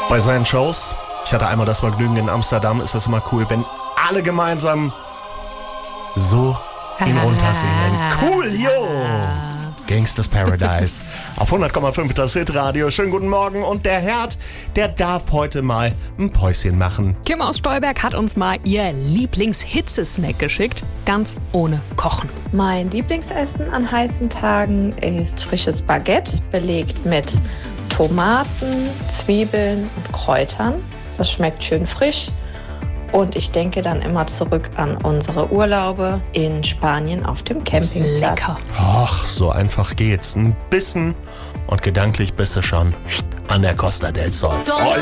Bei seinen Shows, ich hatte einmal das Vergnügen in Amsterdam, ist das immer cool, wenn alle gemeinsam so ihn runtersingen. Cool, yo! Gangsters Paradise. Auf 100,5 das Hitradio. Schönen guten Morgen. Und der Herd, der darf heute mal ein Päuschen machen. Kim aus Stolberg hat uns mal ihr Lieblings-Hitzesnack geschickt. Ganz ohne Kochen. Mein Lieblingsessen an heißen Tagen ist frisches Baguette, belegt mit Tomaten, Zwiebeln und Kräutern. Das schmeckt schön frisch. Und ich denke dann immer zurück an unsere Urlaube in Spanien auf dem Campingplatz. Lecker. Ach, so einfach geht's. Ein Bissen und gedanklich bist du schon an der Costa del Sol.